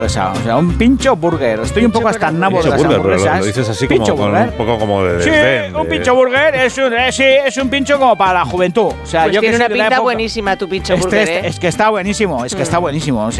O sea, un pincho burger. Estoy un poco hasta el nabo de las hamburguesas. Lo dices así como con un poco como de desdén. Sí, un pincho burger es un pincho como para la juventud. O sea, pues yo tiene que una soy de la pinta época, buenísima tu pincho burger, ¿eh? Es que está buenísimo, o sea,